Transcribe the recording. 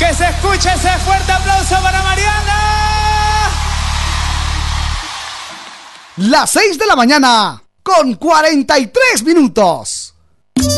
Que se escuche ese fuerte aplauso para Mariana. Las 6 de la mañana, con 43 minutos.